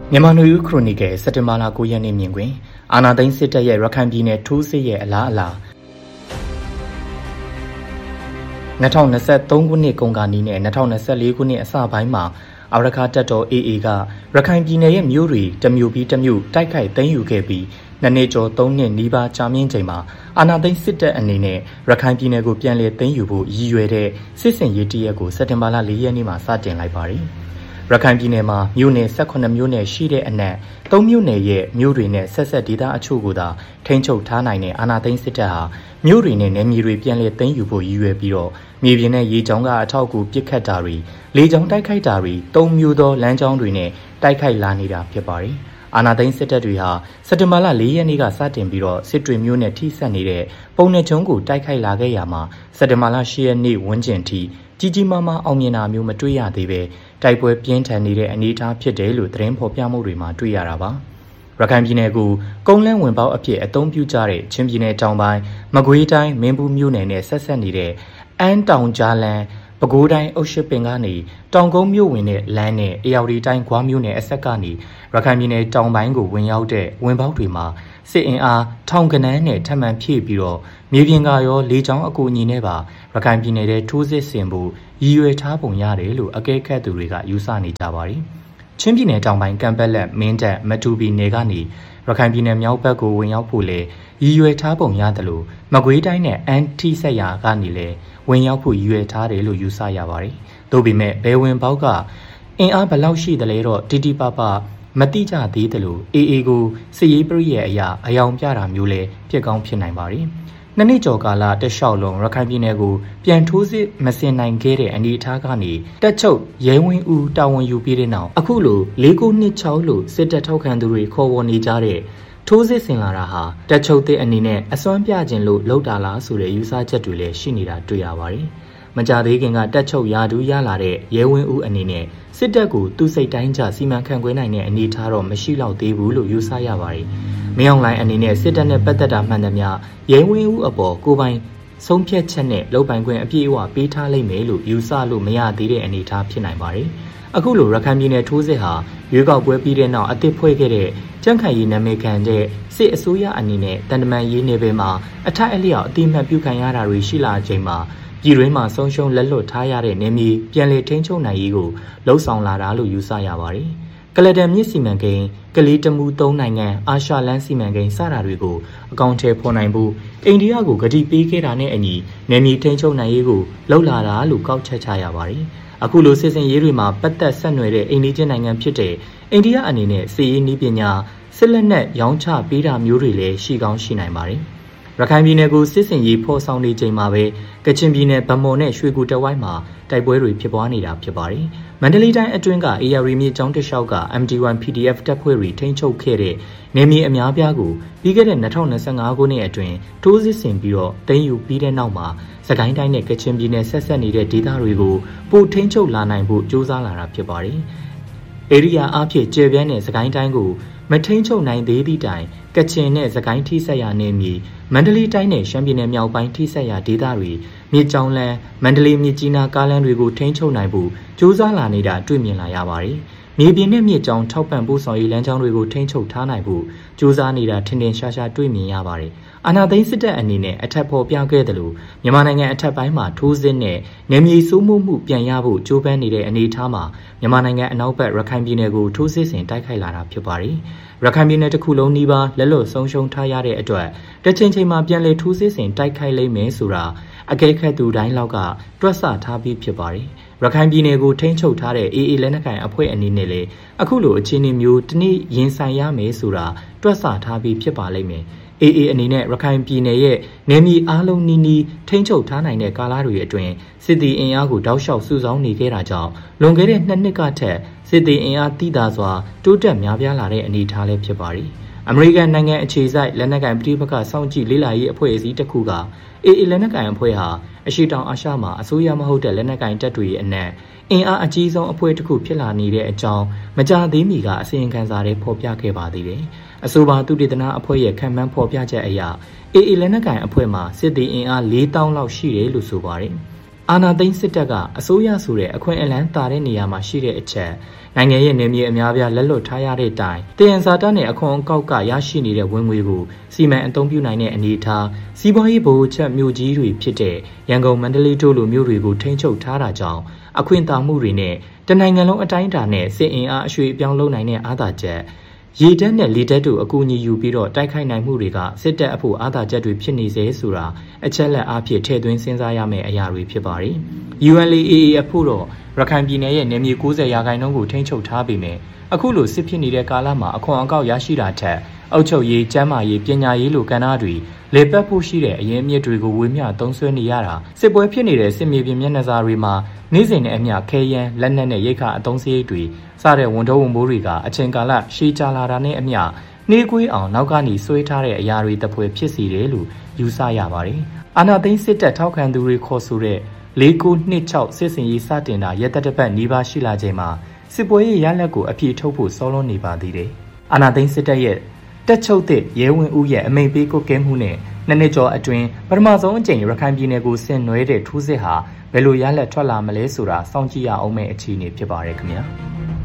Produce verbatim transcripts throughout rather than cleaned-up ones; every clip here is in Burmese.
မြန်မာနွေဦးခရိုနီကယ်စက်တင်ဘာလကိုရက်နေ့မြင်ကွင်းအာနာသိန်းစစ်တပ်ရဲ့ရခိုင်ပြည်နယ်ထိုးစစ်ရဲ့အလားအလာ၂၀၂၃ခုနှစ်ကုန်ကနီးနဲ့၂၀၂၄ခုနှစ်အစပိုင်းမှာအာရခတပ်တော် အေအေ ကရခိုင်ပြည်နယ်ရဲ့မြို့တွေတမျိုးပြီးတမျိုးတိုက်ခိုက်သိမ်းယူခဲ့ပြီးနှစ်နှစ်ကျော်သုံးနှစ်နီးပါးကြာမြင့်ချိန်မှာအာဏာသိမ်းစစ်တပ်အနေနဲ့ရခိုင်ပြည်နယ်ကိုပြန်လည်သိမ်းယူဖို့ရည်ရွယ်တဲ့စစ်စင်ရေးတရက်ကိုစက်တင်ဘာလ၄ရက်နေ့မှာစတင်လိုက်ပါတယ်ရခိုင်ပြည်နယ်မှာမြို့နယ်၁၈မြို့နယ်ရှိတဲ့အနက်၃မြို့နယ်ရဲ့မြို့တွေနဲ့ဆက်ဆက်ဒေသအချို့ကိုသာထိန်းချုပ်ထားနိုင်တဲ့အာဏာသိမ်းစစ်တပ်ဟာမြို့တွေနဲ့နယ်မြေတွေပြန်လည်သိမ်းယူဖို့ရည်ရွယ်ပြီးတော့မြေပြင်နဲ့ရေကြောင်းကအထောက်အကူပစ်ခတ်တာတွေလေကြောင်းတိုက်ခိုက်တာတွေ၃မျိုးသောလမ်းကြောင်းတွေနဲ့တိုက်ခိုက်လာနေတာဖြစ်ပါတယ်။အာဏာသိမ်းစစ်တပ်တွေဟာစက်တင်ဘာလ၄ရက်နေ့ကစတင်ပြီးတော့စစ်တွေမြို့နဲ့ထိစပ်နေတဲ့ပုံနှချုံကိုတိုက်ခိုက်လာခဲ့ရမှာစက်တင်ဘာလ၈ရက်နေ့ဝန်းကျင်ထိကြီးကြီးမားမားအောင်မြင်တာမျိုးမတွေ့ရသေးပဲတိုက်ပွဲပြင်းထန်နေတဲ့အနေအထားဖြစ်တယ်လို့သတင်းဖော်ပြမှုတွေမှာတွေ့ရတာပါရခိုင်ပြည်နယ်ကိုကုန်းလန်းဝင်ပေါက်အဖြစ်အသုံးပြုကြတဲ့ချင်းပြည်နယ်တောင်ပိုင်းမကွေးတိုင်းမင်းဘူးမြို့နယ်နဲ့ဆက်ဆက်နေတဲ့အန်းတောင်ကြားလန်းပဲခူးတိုင်းအုတ်ရှိပင်ကနေတောင်ကုန်းမြို့ဝင်တဲ့လမ်းနဲ့အေရဝတီတိုင်းဂွားမြို့နယ်အဆက်ကနေရခိုင်ပြည်နယ်တောင်ပိုင်းကိုဝင်ရောက်တဲ့ဝင်ပေါက်တွေမှာစစ်အင်အားထောင်ကနန်းနဲ့ထပ်မံဖြည့်ပြီးတော့မြေပြင်ကရောလေကြောင်းအကူအညီနဲ့ပါရခိုင်ပြည်နယ်ထဲထိုးစစ်ဆင်ဖို့ရည်ရွယ်ထားပုံရတယ်လို့အကဲခတ်သူတွေကယူဆနေကြပါတယ်။ချင်းပြည်နယ်တောင်ပိုင်းကံပက်လက်မင်းတပ်မတူပီနယ်ကနေရခိုင်ပြည်နယ်မြောက်ဘက်ကိုဝင်ရောက်ဖို့လေရည်ရွယ်ထားပုံရတယ်လို့မကွေးတိုင်းနဲ့အန်တီဆက်ရာကနေလေဝင်ရောက်ဖို့ရည်ရွယ်ထားတယ်လို့ယူဆရပါတယ်။သို့ပေမဲ့ဘယ်ဝင်ပေါက်ကအင်အားဘယ်လောက်ရှိတယ်လဲတော့တီတီပပမတိကြသေးတယ်လို့အေအေကိုစစ်ရေးပရိရဲ့အရာအယောင်ပြတာမျိုးလဲဖြစ်ကောင်းဖြစ်နိုင်ပါတယ်။နှစ်နှစ်ကျော်ကာလတက်လျှောက်လုံးရခိုင်ပြည်နယ်ကိုပြန်ထိုးစစ်မဆင်နိုင်ခဲ့တဲ့အနေအထားကနေတက်ချုပ်ရဲဝင်းဦးတာဝန်ယူပြီးတဲ့နောက်အခုလို၄၉နှစ်၆လို့စစ်တပ်ထောက်ခံသူတွေခေါ်ဝေါ်နေကြတဲ့ထိုးစစ်ဆင်လာတာဟာတက်ချုပ်တဲ့အနေနဲ့အစွမ်းပြခြင်းလို့လောက်တာလားဆိုတဲ့ယူဆချက်တွေလည်းရှိနေတာတွေ့ရပါတယ်။မကြသေးခင်ကတက်ချုပ်ရာထူးရလာတဲ့ရဲဝင်းဦးအနေနဲ့စစ်တပ်ကိုသူ့စိတ်တိုင်းကျစီမံခန့်ခွဲနိုင်တဲ့အနေအထားတော့မရှိတော့သေးဘူးလို့ယူဆရပါတယ်။မင်းအောင်လှိုင်အနေနဲ့စစ်တပ်နဲ့ပတ်သက်တာမှန်သမျှရဲဝင်းဦးအပေါ်ကိုပိုင်ဆုံးဖြတ်ချက်နဲ့လုံပိုင်ခွင့်အပြည့်အဝပေးထားလိမ့်မယ်လို့ယူဆလို့မရသေးတဲ့အနေအထားဖြစ်နိုင်ပါတယ်။အခုလိုရခိုင်ပြည်နယ်ထိုးစစ်ဟာရွေးကောက်ပွဲပြီးတဲ့နောက်အသစ်ဖွဲ့ခဲ့တဲ့ကြန့်ခိုင်ရေးနာမည်ခံတဲ့စစ်အစိုးရအနေနဲ့တန်တမန်ရေးနယ်ပယ်မှာအထက်အလျောက်အတိအမှတ်ပြုခံရတာတွေရှိလာချိန်မှာပြည်တွင်းမှာဆုံးရှုံးလက်လွတ်ထားရတဲ့နေမြေပြန်လည်ထိန်းချုပ်နိုင်ရေးကိုလှုံ့ဆော်လာတာလို့ယူဆရပါတယ်။ကလဒန်မြစ်စီမံကိန်းကလေးတမူသုံးနိုင်ငံအာရှလန်းစီမံကိန်းစတာတွေကိုအကောင့်ထဲပေါ်နိုင်ဖို့အိန္ဒိယကိုဂတိပေးခဲ့တာနဲ့အညီနေမြေထိန်းချုပ်နိုင်ရေးကိုလှုံ့လာတာလို့ကောက်ချက်ချရပါတယ်။အခုလိုစစ်စင်ရေးတွေမှာပတ်သက်ဆက်နွယ်တဲ့အိန္ဒိယနိုင်ငံဖြစ်တဲ့အိန္ဒိယအနေနဲ့စစ်ရေးနည်းပညာစစ်လက်နက်ရောင်းချပေးတာမျိုးတွေလည်းရှိကောင်းရှိနိုင်ပါတယ်။ရခိုင်ပြည်နယ်ကိုစစ်စင်ရေးဖော်ဆောင်နေချိန်မှာပဲကချင်ပြည်နယ်ဗမော်နဲ့ရွှေကူတဝိုင်းမှာတိုက်ပွဲတွေဖြစ်ပွားနေတာဖြစ်ပါတယ်။မန္တလေးတိုင်းအတွင်းကအေအာရီမြေကျောင်းတစ်လျှောက်က အမ် တီ ဝမ် ပီ ဒီ အက်ဖ် တပ်ဖွဲ့တွေထိန်းချုပ်ခဲ့တဲ့နေမြေအများပြားကိုပြီးခဲ့တဲ့၂၀၂၅ခုနှစ်အတွင်းထိုးစစ်ဆင်ပြီးတော့သိမ်းယူပြီးတဲ့နောက်မှာစကိုင်းတိုင်းနဲ့ကချင်ပြည်နယ်ဆက်ဆက်နေတဲ့ဒေသတွေကိုပိုထိန်းချုပ်လာနိုင်ဖို့ကြိုးစားလာတာဖြစ်ပါတယ်။ဧရိယာအဖြစ်ကျေပြန်းတဲ့စကိုင်းတိုင်းကိုမထိန်းချုပ်နိုင်သေးသည့်တိုင်ကချင်နဲ့စကိုင်းထိဆက်ရနေမြေမန္တလေးတိုင်းနဲ့ရှမ်းပြည်နယ်မြောက်ပိုင်းထိဆက်ရဒေသတွေမြေကြောင်းလန်းမန္တလေးမြစ်ကြီးနားကားလမ်းတွေကိုထိန်းချုပ်နိုင်ဖို့ကြိုးစားလာနေတာတွေ့မြင်လာရပါတယ်။မြေပြင်နဲ့မြေကြောင်းထောက်ပံ့ပို့ဆောင်ရေးလမ်းကြောင်းတွေကိုထိန်းချုပ်ထားနိုင်ဖို့ကြိုးစားနေတာထင်ထင်ရှားရှားတွေ့မြင်ရပါတယ်။အာဏာသိမ်းစစ်တပ်အနေနဲ့အထက်ဖော်ပြခဲ့တယ်လို့မြန်မာနိုင်ငံအထက်ပိုင်းမှာထိုးစစ်နဲ့နေမြေစိုးမိုးမှုပြန်ရဖို့ကြိုးပမ်းနေတဲ့အနေအထားမှာမြန်မာနိုင်ငံအနောက်ဘက်ရခိုင်ပြည်နယ်ကိုထိုးစစ်ဆင်တိုက်ခိုက်လာတာဖြစ်ပါတယ်။ရခိုင်ပြည်နယ်တစ်ခုလုံးနီးပါးလက်လွတ်ဆုံးရှုံးထားရတဲ့အတွက်တချိန်ချိန်မှာပြန်လည်ထိုးစစ်ဆင်တိုက်ခိုက်လိမ့်မယ်ဆိုတာအကဲခတ်သူတိုင်းလောက်ကတွက်ဆထားပြီးဖြစ်ပါတယ်။ရခိုင်ပြည်နယ်ကိုထိန်းချုပ်ထားတဲ့အေအေလက်နက်ကိုင်အဖွဲ့အနေနဲ့လည်းအခုလိုအခြေအနေမျိုးတနည်းရင်ဆိုင်ရမယ်ဆိုတာတွက်ဆထားပြီးဖြစ်ပါလိမ့်မယ်။အေအေအနေနဲ့ရခိုင်ပြည်နယ်ရဲ့နယ်မြေအားလုံးနီးနီးထိန်းချုပ်ထားနိုင်တဲ့ကာလတွေအတွင်းစစ်သည်အင်အားကိုတောက်လျှောက်စုဆောင်းနေခဲ့တာကြောင့်လွန်ခဲ့တဲ့နှစ်နှစ်ကထက်စစ်သည်အင်အားတိတာစွာတိုးတက်များပြားလာတဲ့အနေအထားလည်းဖြစ်ပါတယ်။အမေရိကန်နိုင်ငံအခြေစိုက်လက်နက်ကိုင်ပြည်ပကစောင့်ကြည့်လေ့လာရေးအဖွဲ့အစည်းတစ်ခုကအေအေလက်နက်ကိုင်အဖွဲ့ဟာအရှေ့တောင်အာရှမှာအစိုးရမဟုတ်တဲ့လက်နက်ကိုင်တပ်တွေရဲ့အနက်အင်အားအကြီးဆုံးအဖွဲ့တစ်ခုဖြစ်လာနေတဲ့အကြောင်းမကြာသေးမီကအစီရင်ခံစာတွေဖော်ပြခဲ့ပါသေးတယ်။အဆိုပါသုတေသနအဖွဲ့ရဲ့ခံမှန်းဖော်ပြချက်အရအေအေလက်နက်ကိုင်အဖွဲ့မှာစစ်သည်အင်အား၄သောင်းလောက်ရှိတယ်လို့ဆိုပါတယ်။အာဏာသိမ်းစစ်တပ်ကအစိုးရဆိုတဲ့အခွင့်အလမ်းတာတဲ့နေရာမှာရှိတဲ့အချက်နိုင်ငံရဲ့နေမြေအများပြားလက်လွတ်ထားရတဲ့တိုင်တယံဇာတနဲ့အခွန်အကောက်ကရရှိနေတဲ့ဝင်ငွေကိုစီမံအသုံးပြုနိုင်တဲ့အနေအထားစီးပွားရေးဗဟိုချက်မြို့ကြီးတွေဖြစ်တဲ့ရန်ကုန်မန္တလေးတို့လိုမြို့တွေကိုထိန်းချုပ်ထားတာကြောင့်အခွင့်အာဏာမှုတွေနဲ့တနိုင်ငံလုံးအတိုင်းအတာနဲ့စစ်အင်အားအရွှေ့အပြောင်းလုပ်နိုင်တဲ့အားသာချက်ရေတပ်နဲ့လေတပ်တို့အကူအညီယူပြီးတော့တိုက်ခိုက်နိုင်မှုတွေကစစ်တပ်အဖို့အားသာချက်တွေဖြစ်နေစေဆိုတာအချက်လက်အားဖြင့်ထည့်သွင်းစဉ်းစားရမယ့်အရာတွေဖြစ်ပါတယ်။ U N A A အဖို့တော့ရခိုင်ပြည်နယ်ရဲ့နယ်မြေ၉၀ရာခိုင်နှုန်းကိုထိန်းချုပ်ထားပေမဲ့အခုလိုစစ်ဖြစ်နေတဲ့ကာလမှာအခွန်အကောက်ရရှိတာထက်အုပ်ချုပ်ရေး၊ကျန်းမာရေး၊ပညာရေးလိုကဏ္ဍတွေလေပတ်ဖို့ရှိတဲ့အရင်းအမြစ်တွေကိုဝေမျှသုံးစွဲနေရတာစစ်ပွဲဖြစ်နေတဲ့စစ်မြေပြင်မျက်နှာစာတွေမှာနေ့စဉ်နဲ့အမျှခဲယမ်းလက်နက်နဲ့ရိက္ခာအသုံးစရိတ်တွေစတဲ့ဝန်ထုပ်ဝန်ပိုးတွေကအချိန်ကာလရှည်ကြာလာတာနဲ့အမျှနှေးကွေးအောင်နောက်ကနေဆွဲထားတဲ့အရာတွေတပွဲဖြစ်စီတယ်လို့ယူဆရပါတယ်။အာဏာသိမ်းစစ်တပ်ထောက်ခံသူတွေခေါ်ဆိုတဲ့လေးကိုနှစ်၆စစ်စင်ရေးစတင်တာရက်သက်ပတ်နီးပါးရှိလာချိန်မှာစစ်ပွဲရဲ့ရလဒ်ကိုအပြည့်ထုတ်ဖို့စောလွန်နေပါသေးတယ်။အာဏာသိမ်းစစ်တပ်ရဲ့တက်ချုပ်တဲ့ရဲဝင်ဦးရဲ့အမိန့်ပေးကုတ်ကဲမှုနဲ့နှစ်နှစ်ကျော်အတွင်းပထမဆုံးအကြိမ်ရခိုင်ပြည်နယ်ကိုဆင်နွှဲတဲ့ထိုးစစ်ဟာဘယ်လိုရလဒ်ထွက်လာမလဲဆိုတာစောင့်ကြည့်ရအောင်မယ့်အခြေအနေဖြစ်ပါရခင်ဗျာ။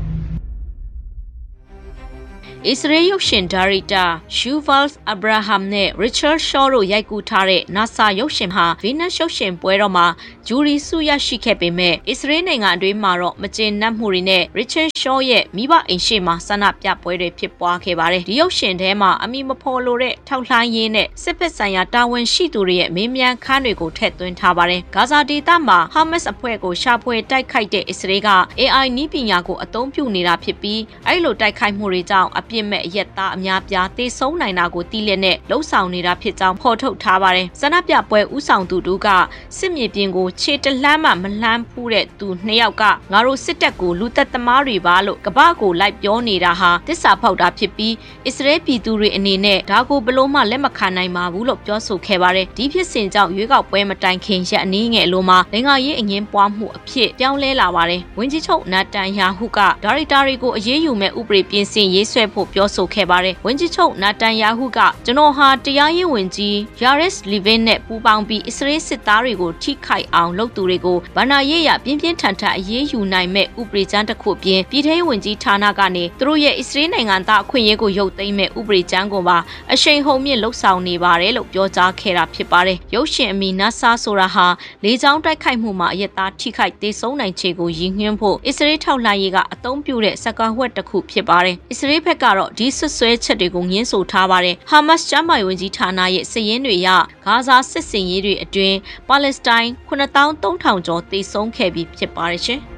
အစ္စရေးရုပ်ရှင်ဒါရိုက်တာရှူဗာ့စ်အဗရာဟမ်နဲ့ရစ်ချတ်ရှော့တို့ရိုက်ကူးထားတဲ့ NASA ရုပ်ရှင်ဟာဗီနပ်စ်ရုပ်ရှင်ပွဲတော်မှာဂျူရီဆုရရှိခဲ့ပေမဲ့အစ္စရေးနိုင်ငံအတွင်းမှာတော့မကျေနပ်မှုတွေနဲ့ရစ်ချတ်ရှော့ရဲ့မိဘအိမ်ရှိမှာဆန္ဒပြပွဲတွေဖြစ်ပွားခဲ့ပါတယ်။ဒီရုပ်ရှင်ထဲမှာအမိမဖော်လို့တဲ့ထောက်လှမ်းရေးနဲ့စစ်ဖက်ဆိုင်ရာတာဝန်ရှိသူတွေရဲ့မေးမြန်းခန်းတွေကိုထည့်သွင်းထားပါတယ်။ဂါဇာဒေသမှာဟာမတ်စ်အဖွဲ့ကိုရှာဖွေတိုက်ခိုက်တဲ့အစ္စရေးက A I နည်းပညာကိုအသုံးပြုနေတာဖြစ်ပြီးအဲ့လိုတိုက်ခိုက်မှုတွေကြောင့်အပြစ်မဲ့အရက်သားအများပြားသေဆုံးနိုင်တာကိုသိလက်နဲ့လှုပ်ဆောင်နေတာဖြစ်ကြောင်းဖော်ထုတ်ထားပါတယ်။ဆန္ဒပြပွဲဥဆောင်သူတို့ကစစ်မြေပြင်ကိုခြေတလှမ်းမှမလှမ်းဖူးတဲ့သူနှစ်ယောက်ကငါတို့စစ်တပ်ကိုလူသက်သမားတွေပါလို့ကပ္ပကိုလိုက်ပြောနေတာဟာသစ္စာဖောက်တာဖြစ်ပြီးအစ္စရေးပြည်သူတွေအနေနဲ့ဒါကိုဘလို့မှလက်မခံနိုင်ပါဘူးလို့ပြောဆိုခဲ့ပါတယ်။ဒီဖြစ်စဉ်ကြောင့်ရွေးကောက်ပွဲမတိုင်ခင်ရက်အနည်းငယ်လိုမှာနိုင်ငံရေးအငင်းပွားမှုအဖြစ်ပြောင်းလဲလာပါတယ်။ဝန်ကြီးချုပ်နာတန်ယာဟုကဒါရိုက်တာတွေကိုအရေးယူမဲ့ဥပဒေပြင်ဆင်ရေးဆွဲဖို့ပြောဆိုခဲ့ပါတယ်။ဝန်ကြီးချုပ်နာတန်ယာဟုကကျွန်တော်ဟာတရားရေးဝန်ကြီးယာရက်စ်လီဗင်နဲ့ပူးပေါင်းပြီးအစ္စရေးစစ်သားတွေကိုထိခိုက်အောင်လုပ်သူတွေကိုဗဏ္ဍာရေးရပြင်းပြင်းထန်ထန်အရေးယူနိုင်မဲ့ဥပဒေကြမ်းတစ်ခုပြင်ပြည်ထောင်ဝန်ကြီးဌာနကနေသူတို့ရဲ့အစ္စရေးနိုင်ငံသားအခွင့်အရေးကိုရုပ်သိမ်းမဲ့ဥပဒေကြမ်းကိုပါအရှိန်ဟုန်မြင့်လှုပ်ဆောင်နေပါတယ်လို့ပြောကြားခဲ့တာဖြစ်ပါတယ်။ရုပ်ရှင်အမီနာဆာဆိုတာဟာလေကြောင်းတိုက်ခိုက်မှုမှာအရက်သားထိခိုက်သေဆုံးနိုင်ခြေကိုရည်ညွှန်းဖို့အစ္စရေးထောက်လှမ်းရေးကအသုံးပြုတဲ့စကားဝတ်တစ်ခုဖြစ်ပါတယ်။အစ္စရေးဘက်ကတော့ဒီဆွဆွဲချက်တွေကိုငင်းဆိုထားပါတယ်။ဟာမတ်စ်ကျမ်းမာရေးဝန်ကြီးဌာနရဲ့စည်ရင်းတွေအရဂါဇာစစ်စင်ရေးတွေအတွင်းပါလက်စတိုင်းခုနှစ်သောင်းသုံးထောင်ကျော်သေဆုံးခဲ့ပြီးဖြစ်ပါတယ်ရှင်။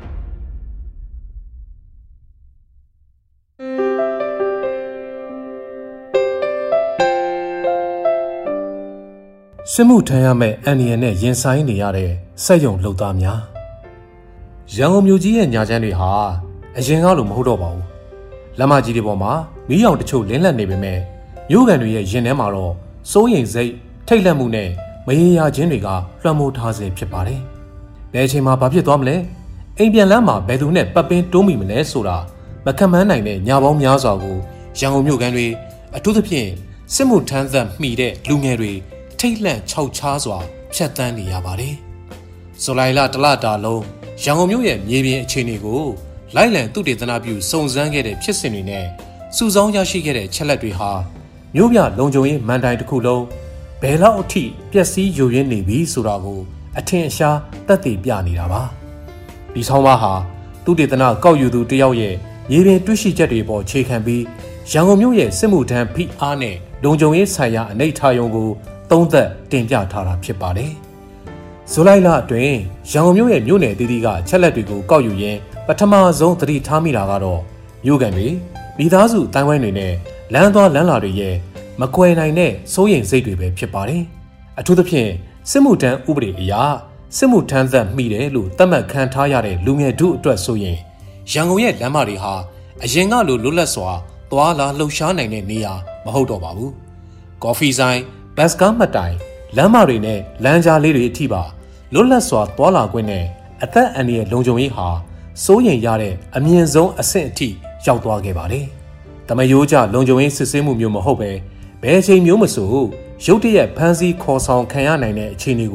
စစ်မှုထမ်းရမယ့်အန္တရာယ်နဲ့ရင်ဆိုင်နေရတဲ့စက်ရုံလုပ်သားများရန်ကုန်မြို့ကြီးရဲ့ညာချမ်းတွေဟာအရင်ကလိုမဟုတ်တော့ပါဘူးလမ်းမကြီးတွေပေါ်မှာမီးရောင်တချို့လင်းလက်နေပေမဲ့မြို့ကန်တွေရဲ့ရင်ထဲမှာတော့စိုးရိမ်စိတ်ထိတ်လန့်မှုနဲ့မရေရာခြင်းတွေကလွှမ်းမိုးထားစေဖြစ်ပါတယ်ဘယ်အချိန်မှာဘာဖြစ်သွားမလဲအိမ်ပြန်လမ်းမှာဘယ်သူနဲ့ပတ်ပင်းတိုးမိမလဲဆိုတာမခံမန်းနိုင်တဲ့ညာပေါင်းများစွာကိုရန်ကုန်မြို့ကန်တွေအထူးသဖြင့်စစ်မှုထမ်းသက်မှီတဲ့လူငယ်တွေထိတ်လန့်ခြောက်ခြားစွာဖြတ်တန်းနေရပါတယ်။ဇူလိုင်လတလတာလုံးရန်ကုန်မြို့ရဲ့မြေပြင်အခြေအနေကိုလိုက်လံသုတေသနပြုစုံစမ်းခဲ့တဲ့ဖြစ်စဉ်တွေနဲ့စုဆောင်းရရှိခဲ့တဲ့ချက်လက်တွေဟာမြို့ပြလုံခြုံရေးမန်တိုင်တစ်ခုလုံးဘယ်လောက်အထိပျက်စီးယိုယွင်းနေပြီဆိုတာကိုအထင်အရှားသက်သေပြနေတာပါ။ဒီဆောင်းပါးဟာသုတေသနကောက်ယူသူတယောက်ရဲ့မြေပြင်တွေ့ရှိချက်တွေပေါ်ခြေခံပြီးရန်ကုန်မြို့ရဲ့စစ်မှုထမ်းဖိအားနဲ့လုံခြုံရေးဆိုင်ရာအနေအထားယုံကိုသုံးသက်တင်ပြထားတာဖြစ်ပါတယ်။ဇူလိုင်လအတွင်းရန်ကုန်မြို့ရဲ့မြို့နယ်အသီးသီးကချက်လက်တွေကိုကောက်ယူရင်းပထမဆုံးသတိထားမိတာကတော့မြို့ကန်တွေမိသားစုတိုင်းဝိုင်းတွေနဲ့လမ်းသွားလမ်းလာတွေရဲ့မကွယ်နိုင်တဲ့စိုးရိမ်စိတ်တွေပဲဖြစ်ပါတယ်။အထူးသဖြင့်စစ်မှုထမ်းဥပဒေအရစစ်မှုထမ်းသက်မိတယ်လို့သတ်မှတ်ခံထားရတဲ့လူငယ်တို့အတွက်ဆိုရင်ရန်ကုန်ရဲ့လမ်းမတွေဟာအရင်ကလိုလွတ်လပ်စွာသွားလာလှုပ်ရှားနိုင်တဲ့နေရာမဟုတ်တော့ပါဘူး။ကော်ဖီဆိုင်ဘတ်စကားမှတ်တိုင်လမ်းမတွေနဲ့လမ်းကြားလေးတွေအထိပါလွတ်လပ်စွာသွားလာခွင့်နဲ့အသက်အန္တရာယ်လုံခြုံရေးဟာစိုးရိမ်ရတဲ့အမြင့်ဆုံးအဆင့်အထိရောက်သွားခဲ့ပါတယ်။တမယိုးကြလုံခြုံရေးစစ်ဆေးမှုမျိုးမဟုတ်ပဲဘယ်အချိန်မျိုးမဆိုရုတ်တရက်ဖမ်းဆီးခေါ်ဆောင်ခံရနိုင်တဲ့အခြေအနေကို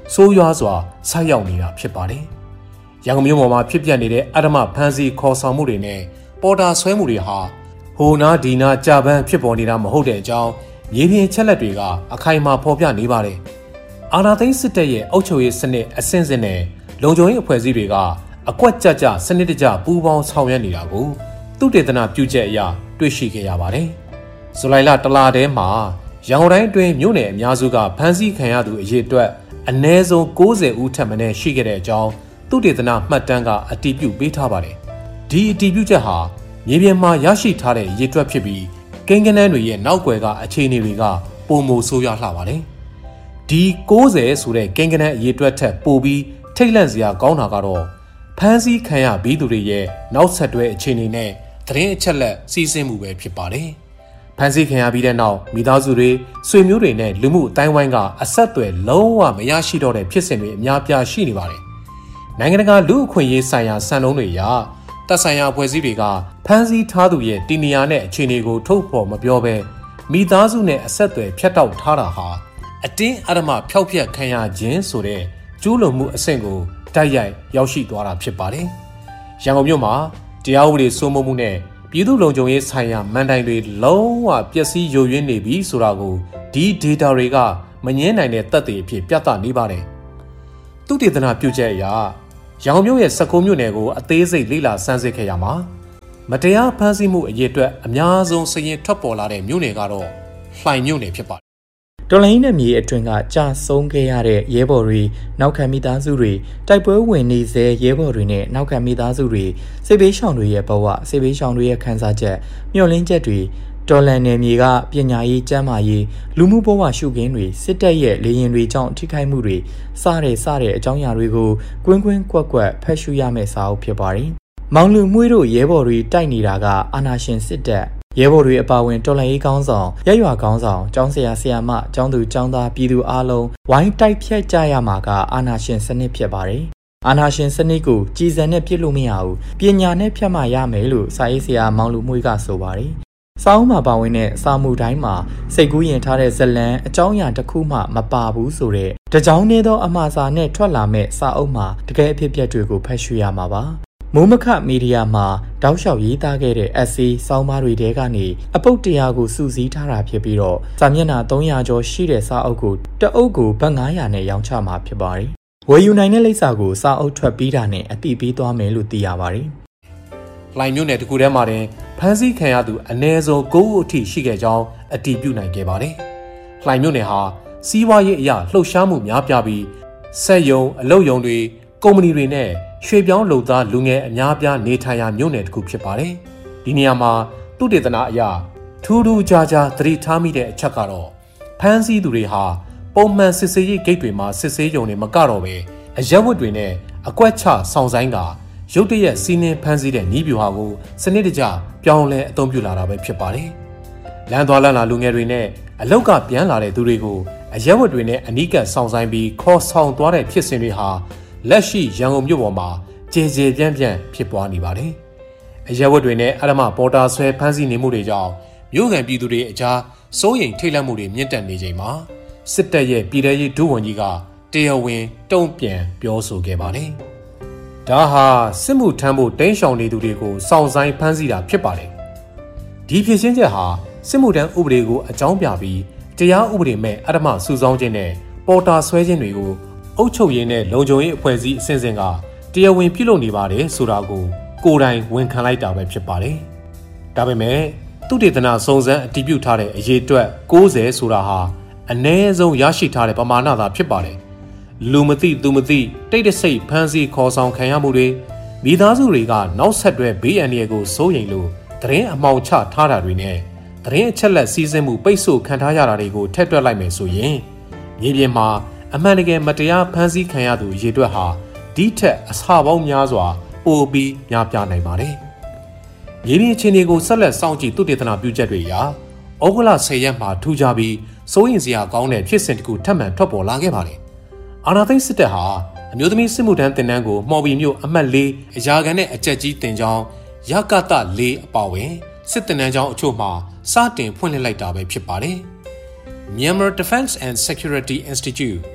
ဆိုးရွားစွာဆိုက်ရောက်နေတာဖြစ်ပါတယ်။ရန်ကုန်မြို့ပေါ်မှာဖြစ်ပျက်နေတဲ့အဓမ္မဖမ်းဆီးခေါ်ဆောင်မှုတွေနဲ့ပေါ်တာဆွဲမှုတွေဟာဟိုနာဒီနာကြာပန်းဖြစ်ပေါ်နေတာမဟုတ်တဲ့အကြောင်းမြေပြင်ချက်လက်တွေကအခိုင်အမာဖော်ပြနေပါတယ်။အာဏာသိမ်းစစ်တပ်ရဲ့အုပ်ချုပ်ရေးစနစ်အဆင့်ဆင့်နဲ့လုံခြုံရေးအဖွဲ့အစည်းတွေကအကွက်ကြကြစနစ်တကျပူးပေါင်းဆောင်ရွက်နေတာကိုသုတေသနပြုချက်အရတွေ့ရှိခဲ့ရပါတယ်။ဇူလိုင်လတလထဲမှာရန်ကုန်တိုင်းအတွင်းမြို့နယ်အများစုကဖမ်းဆီးခံရသူအရေအတွက်အနည်းဆုံး၉၀ဦးထက်မနည်းရှိခဲ့တဲ့အကြောင်းသုတေသနမှတ်တမ်းကအတည်ပြုပေးထားပါတယ်။ဒီအတည်ပြုချက်ဟာမြေပြင်မှာရရှိထားတဲ့ရေတွက်ဖြစ်ပြီးကိန်းဂဏန်းတွေရဲ့နောက်ွယ်ကအခြေအနေတွေကပုံမဆိုးရွားလှပါတယ်။ဒီ၉၀ဆိုတဲ့ကိန်းဂဏန်းအရေတွက်ထက်ပိုပြီးထိတ်လန့်စရာကောင်းတာကတော့ဖမ်းဆီးခံရပြီးသူတွေရဲ့နောက်ဆက်တွဲအခြေအနေနဲ့သတင်းအချက်လက်စီးဆင်းမှုပဲဖြစ်ပါတယ်။ဖမ်းဆီးခံရပြီးတဲ့နောက်မိသားစုတွေဆွေမျိုးတွေနဲ့လူမှုအတိုင်းဝိုင်းကအဆက်အသွယ်လုံးဝမရရှိတော့တဲ့ဖြစ်စဉ်တွေအများပြားရှိနေပါတယ်။နိုင်ငံတကာလူ့အခွင့်အရေးဆိုင်ရာစံနှုန်းတွေအရတပ်ဆိုင်ရာအဖွဲ့အစည်းတွေကဖမ်းဆီးထားသူရဲ့တည်နေရာနဲ့အခြေအနေကိုထုတ်ဖော်မပြောဘဲမိသားစုနဲ့အဆက်အသွယ်ဖြတ်တောက်ထားတာဟာအတင်းအဓမ္မဖျောက်ဖျက်ခံရခြင်းဆိုတဲ့ကျူးလွန်မှုအဆင့်ကိုတိုက်ရိုက်ရောက်ရှိသွားတာဖြစ်ပါတယ်။ရန်ကုန်မြို့မှာတရားဥပဒေစိုးမိုးမှုနဲ့ပြည်သူ့လုံခြုံရေးဆိုင်ရာမန်တိုင်တွေလုံးဝပျက်စီးယိုယွင်းနေပြီဆိုတာကိုဒီ data တွေကမငြင်းနိုင်တဲ့သက်သေအဖြစ်ပြသနေပါတယ်။သုတေသနပြုချက်အရရန်ကုန်မြို့ရဲ့၁၉မြို့နယ်ကိုအသေးစိတ်လေ့လာစမ်းစစ်ခဲ့ရမှာမတရားဖမ်းဆီးမှုအရေးအတွက်အများဆုံးစရင်ထွက်ပေါ်လာတဲ့မြို့နယ်ကတော့လှိုင်မြို့နယ်ဖြစ်ပါတယ်။တော်လိုင်းနဲ့မြေအတွင်းကကြာဆုံးခဲ့ရတဲ့ရဲဘော်တွေနောက်ခံမိသားစုတွေတိုက်ပွဲဝင်နေစေရဲဘော်တွေနဲ့နောက်ခံမိသားစုတွေစိတ်ဘေးရှောင်တွေရဲ့ဘဝစိတ်ဘေးရှောင်တွေရဲ့ခံစားချက်မျှော်လင့်ချက်တွေတော်လန်နယ်မြေကပညာရေးကျန်းမာရေးလူမှုဘဝရှုခင်းတွေစစ်တပ်ရဲ့လေရင်တွေကြောင့်ထိခိုက်မှုတွေစတဲ့စတဲ့အကြောင်းအရာတွေကိုကွင်းကွင်းကွက်ကွက်ဖတ်ရှုရမယ့်စာအုပ်ဖြစ်ပါတယ်။မောင်လူမှုတို့ရဲဘော်တွေတိုက်နေတာကအာဏာရှင်စစ်တပ်ရဲဘော်တွေအပါအဝင်တော်လှန်ရေးကောင်းဆောင်ရက်ရွာကောင်းဆောင်ကျောင်းဆရာဆရာမကျောင်းသူကျောင်းသားပြည်သူအားလုံးဝိုင်းတိုက်ဖြတ်ကြရမှာကအာဏာရှင်စနစ်ဖြစ်ပါတယ်။အာဏာရှင်စနစ်ကိုကြည်စံနဲ့ပြစ်လို့မရဘူးပညာနဲ့ဖြတ်မှရမယ်လို့စာရေးဆရာမောင်လူမှုကဆိုပါတယ်။စာအုပ်မှာပါဝင်တဲ့စာမှုတိုင်းမှာစိတ်ကူးရင်ထားတဲ့ဇလံအကြောင်းအရာတစ်ခုမှမပါဘူးဆိုတဲ့တကြောင်နေသောအမှားစာနဲ့ထွက်လာမဲ့စာအုပ်မှာတကယ်အဖြစ်အပျက်တွေကိုဖတ်ရှုရမှာပါ။မိုးမခမီဒီယာမှာတောက်လျှောက်ရေးသားခဲ့တဲ့ essay ဆောင်းပါးတွေထဲကနေအပုတ်တရားကိုစုစည်းထားတာဖြစ်ပြီးတော့စာမျက်နှာသုံးရာကျော်ရှိတဲ့စာအုပ်ကိုတအုပ်ကိုဘတ်ငါးရာနဲ့ရောင်းချမှာဖြစ်ပါတယ်။ဝယ်ယူနိုင်တဲ့လိပ်စာကိုစာအုပ်ထွက်ပြီးတာနဲ့အတိပေးသွားမယ်လို့သိရပါတယ်။လှိုင်မြို့နယ်တစ်ခုထဲမှာတင်ဖမ်းဆီးခံရသူအနည်းဆုံး၉ဦးအထိရှိခဲ့ကြောင်းအတည်ပြုနိုင်ခဲ့ပါတယ်။လှိုင်မြို့နယ်ဟာစီးပွားရေးအရလှုပ်ရှားမှုများပြားပြီးစက်ရုံအလုပ်ရုံတွေကုမ္ပဏီတွေနဲ့ရွှေပြောင်းလုပ်သားလူငယ်အများပြားနေထိုင်ရာမြို့နယ်တစ်ခုဖြစ်ပါတယ်။ဒီနေရာမှာသုတေသနအရထူးထူးခြားခြားသတိထားမိတဲ့အချက်ကတော့ဖမ်းဆီးသူတွေဟာပုံမှန်စစ်ဆေးရေးဂိတ်တွေမှာစစ်ဆေးရုံတွေမကတော့ပဲအရက်ဝတ်တွေနဲ့အကွက်ချဆောင်ဆိုင်ကရုတ်တရက်စီးနှင်းဖမ်းဆီးတဲ့နည်းဗျူဟာကိုစနစ်တကျပြောင်းလဲအသုံးပြုလာတာပဲဖြစ်ပါတယ်။လမ်းသွားလမ်းလာလူငယ်တွေနဲ့အလောက်ကပြန်လာတဲ့သူတွေကိုအရက်ဝတ်တွေနဲ့အနီးကပ်ဆောင်ဆိုင်ပြီးခေါ်ဆောင်သွားတဲ့ဖြစ်စဉ်တွေဟာလက်ရှိရန်ကုန်မြို့ပေါ်မှာကျေကျေပြန့်ပြန့်ဖြစ်ပွားနေပါတယ်။အရက်ဝတ်တွေနဲ့အဓမ္မပေါ်တာဆွဲဖမ်းဆီးနေမှုတွေကြောင့်မြို့ကန်ပြည်သူတွေအကြားစိုးရိမ်ထိတ်လန့်မှုတွေမြင့်တက်နေချိန်မှာစစ်တပ်ရဲ့ပြည်ထရေးဒုဝန်ကြီးကတရားဝင်တုံ့ပြန်ပြောဆိုခဲ့ပါတယ်။ဒါဟာစစ်မှုထမ်းဖို့တင်းရှောင်နေသူတွေကိုစောင့်ဆိုင်ဖမ်းဆီးတာဖြစ်ပါတယ်။ဒီဖြစ်ချင်းချက်ဟာစစ်မှုထမ်းဥပဒေကိုအကြောင်းပြပြီးတရားဥပဒေမဲ့အဓမ္မစုဆောင်းခြင်းနဲ့ပေါ်တာဆွဲခြင်းတွေကိုအုပ်ချုပ်ရေးနဲ့လုံခြုံရေးအဖွဲ့အစည်းအစဉ်စဉ်ကတရားဝင်ပြုလုပ်နေပါတယ်ဆိုတာကိုကိုယ်တိုင်ဝန်ခံလိုက်တာပဲဖြစ်ပါတယ်။ဒါပေမဲ့သုတေသနစုံစမ်းအတည်ပြုထားတဲ့အရေးအတွက်၉၀ဆိုတာဟာအနည်းဆုံးရရှိထားတဲ့ပမာဏသာဖြစ်ပါတယ်။လူမသိသူမသိတိတ်တဆိတ်ဖမ်းဆီးခေါ်ဆောင်ခံရမှုတွေမိသားစုတွေကနောက်ဆက်တွဲဘေးအန္တရာယ်ကိုစိုးရိမ်လို့သတင်းအမှောင်ချထားတာတွေနဲ့သတင်းအချက်လက်စီးဆင်းမှုပိတ်ဆို့ခံထားရတာတွေကိုထည့်တွက်လိုက်မယ်ဆိုရင်မြေပြင်မှာအမှန်တကယ်မတရားဖမ်းဆီးခံရသူရေတွက်ဟာဒီထက်အဆပေါင်းများစွာပိုပြီးများပြားနိုင်ပါတယ်။မြေပြင်အခြေအနေကိုဆက်လက်စောင့်ကြည့်သုတေသနပြုချက်တွေအရဩဂုတ်လ၁၀ရက်မှာထူးခြားပြီးစိုးရိမ်စရာကောင်းတဲ့ဖြစ်စဉ်တစ်ခုထပ်မံထွက်ပေါ်လာခဲ့ပါတယ်။အာဏာသိမ်းစစ်တပ်ဟာအမျိုးသမီးစစ်မှုထမ်းတင်တန်းကိုမှော်ဘီမြို့အမှတ်၄အရာခံနဲ့အကြက်ကြီးတင်ကြောင်းရကတ၄အပါအဝင်စစ်တင်တန်းကျောင်းအချို့မှာစတင်ဖွင့်လှစ်လိုက်တာပဲဖြစ်ပါတယ်။ Myanmar Defense and Security Institute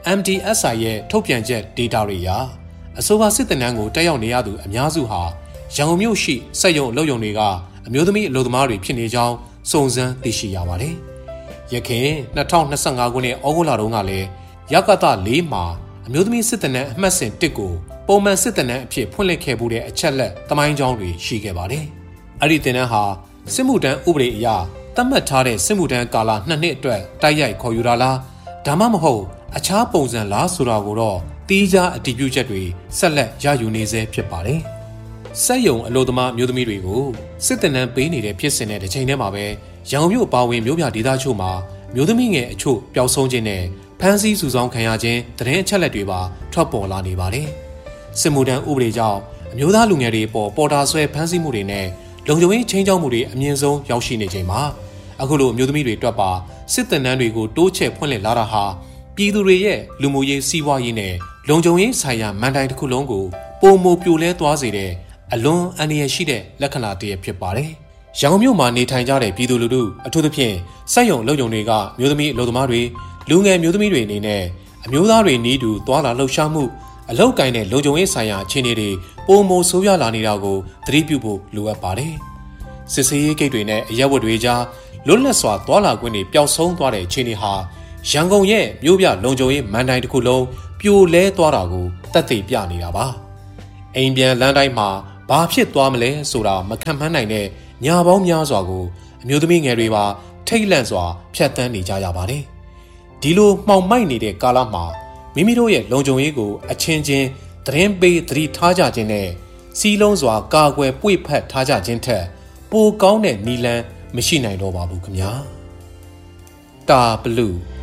M D S I ရဲ့ထုတ်ပြန်ချက် data တွေအရအဆိုပါစစ်တပ်နှန်းကိုတက်ရောက်နေရသူအများစုဟာရန်ကုန်မြို့ရှိစက်ရုံအလုပ်ရုံတွေကအမျိုးသမီးအလုပ်သမားတွေဖြစ်နေကြောင်းစုံစမ်းသိရှိရပါတယ်။ယခင်၂၀၂၅ခုနှစ်ဩဂုတ်လတုန်းကလည်းရကသ၄မှာအမျိုးသမီးစစ်တပ်နှန်းအမှတ်စဉ်၁ကိုပုံမှန်စစ်တပ်နှန်းအဖြစ်ဖွင့်လှစ်ခဲ့မှုတဲ့အချက်လက်သမိုင်းကြောင်းတွေရှိခဲ့ပါတယ်။အဲ့ဒီတင်နန်းဟာစစ်မှုထမ်းဥပဒေအရသတ်မှတ်ထားတဲ့စစ်မှုထမ်းကာလနှစ်နှစ်အတွက်တိုက်ရိုက်ခေါ်ယူတာလားဒါမှမဟုတ်အခြားပုံစံလားဆိုတာကိုတော့တီးခြားအတည်ပြုချက်တွေဆက်လက်ရယူနေဆဲဖြစ်ပါတယ်။စက်ရုံအလုပ်သမားမျိုးသမီးတွေကိုစစ်တပ်နှန်းပေးနေတဲ့ဖြစ်စဉ်တဲ့တစ်ချိန်တည်းမှာပဲရန်ကုန်မြို့အပါအဝင်မြို့ပြဒေသချို့မှာမျိုးသမီးငယ်အချို့ပျောက်ဆုံးခြင်းနဲ့ဖမ်းဆီးစုဆောင်းခံရခြင်းသတင်းအချက်လက်တွေပါထွက်ပေါ်လာနေပါတယ်။စစ်မှုထမ်းဥပဒေကြောင့်အမျိုးသားလူငယ်တွေပေါ်ပေါ်တာဆွဲဖမ်းဆီးမှုတွေနဲ့လုံခြုံရေးချင်းချောက်မှုတွေအမြင့်ဆုံးရောက်ရှိနေချိန်မှာအခုလိုအမျိုးသမီးတွေတွက်ပါစစ်တပ်နှန်းတွေကိုတိုးချဲ့ဖွင့်လှစ်လာတာဟာပြည်သူတွေရဲ့လူမှုရေးစီးပွားရေးနဲ့လုံခြုံရေးဆိုင်ရာမန်တိုင်တစ်ခုလုံးကိုပုံမပြိုလဲသွားစေတဲ့အလွန်အန္တရာယ်ရှိတဲ့လက္ခဏာတစ်ရပ်ဖြစ်ပါတယ်။ရန်ကုန်မြို့မှာနေထိုင်ကြတဲ့ပြည်သူလူထုအထူးသဖြင့်စက်ရုံလုပ်ရုံတွေကမျိုးသမီးအလုပ်သမားတွေလူငယ်မျိုးသမီးတွေအနေနဲ့အမျိုးသားတွေနီးတူသွာလာလှုပ်ရှားမှုအလောက်ကိုင်းတဲ့လုံခြုံရေးဆိုင်ရာအခြေအနေတွေပုံမဆိုးရွားလာနေတာကိုသတိပြုဖို့လိုအပ်ပါတယ်။စစ်ဆေးရေးဂိတ်တွေနဲ့အရက်ဝတ်တွေကြားလွတ်လပ်စွာသွာလာခွင့်တွေပျောက်ဆုံးသွားတဲ့အခြေအနေဟာရန်ကုန်ရဲ့မြို့ပြလုံခြုံရေးမန်တိုင်တစ်ခုလုံးပြိုလဲသွားတာကိုသက်သေပြနေတာပါ။အိမ်ပြန်လမ်းတိုင်းမှာဘာဖြစ်သွားမလဲဆိုတာမခံမှန်းနိုင်တဲ့ညာပေါင်းများစွာကိုအမျိုးသမီးငယ်တွေပါထိတ်လန့်စွာဖျက်ဆီးနေကြရပါတယ်။ဒီလိုမှောင်မိုက်နေတဲ့ကာလမှာမိမိတို့ရဲ့လုံခြုံရေးကိုအချင်းချင်းသတင်းပေးသတိထားကြခြင်းနဲ့စီးလုံးစွာကာကွယ်ပွေ့ဖက်ထားကြခြင်းထက်ပိုကောင်းတဲ့နည်းလမ်းမရှိနိုင်တော့ပါဘူးခင်ဗျာ။တာဘလူး